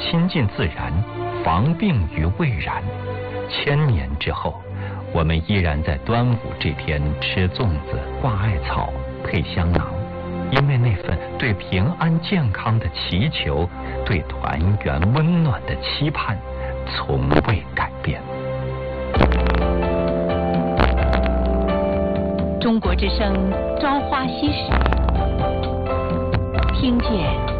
亲近自然，防病于未然。1000年之后，我们依然在端午这天吃粽子、挂艾草、配香囊，因为那份对平安健康的祈求，对团圆温暖的期盼，从未改变。 中国之声《朝花夕拾》，听见